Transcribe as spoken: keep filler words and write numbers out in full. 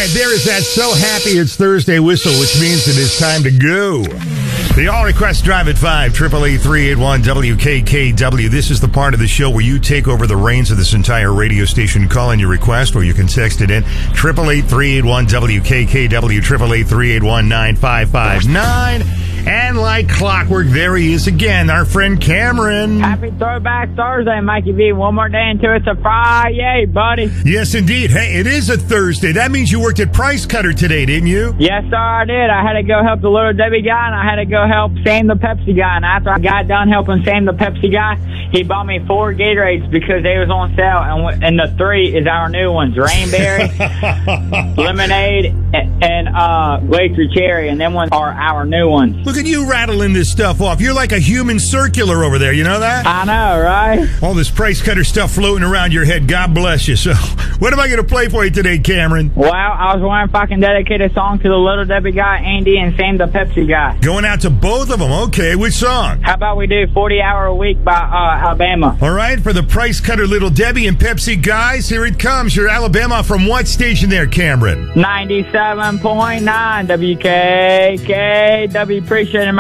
right, there is that so happy it's Thursday whistle, which means it is time to go. The All Request Drive at five, eight eight eight, three eight one, W K K W. This is the part of the show where you take over the reins of this entire radio station. Call in your request, or you can text it in. eight eight eight, three eight one, W K K W, eight eight eight, three eight one, nine five five nine. And like clockwork, there he is again, our friend Cameron. Happy Throwback Thursday, Mikey V. One more day until it's a Friday, buddy. Yes, indeed. Hey, it is a Thursday. That means you worked at Price Cutter today, didn't you? Yes, sir, I did. I had to go help the Little Debbie guy, and I had to go help Sam the Pepsi guy. And after I got done helping Sam the Pepsi guy, he bought me four Gatorades because they was on sale. And, and the three is our new ones, Rainberry, Lemonade, and, and uh, Glacier Cherry. And them ones are our new ones. Look at you rattling this stuff off. You're like a human circular over there. You know that? I know, right? All this Price Cutter stuff floating around your head. God bless you. So, what am I going to play for you today, Cameron? Well, I was wondering if I can dedicate a song to the Little Debbie guy, Andy, and Sam the Pepsi guy. Going out to both of them. Okay, which song? How about we do forty hour a week by uh, Alabama? All right, for the Price Cutter Little Debbie and Pepsi guys, here it comes. Your Alabama from what station there, Cameron? ninety-seven point nine W K K W. Appreciate it.